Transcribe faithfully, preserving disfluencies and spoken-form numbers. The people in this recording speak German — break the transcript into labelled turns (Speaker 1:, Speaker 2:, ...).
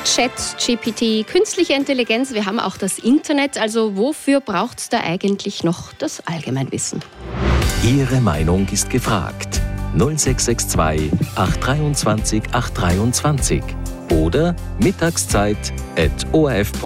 Speaker 1: Chat, G P T, künstliche Intelligenz, wir haben auch das Internet. Also wofür braucht es da eigentlich noch das Allgemeinwissen?
Speaker 2: Ihre Meinung ist gefragt. null sechs sechs zwei acht zwei drei acht zwei drei oder mittagszeit at o r f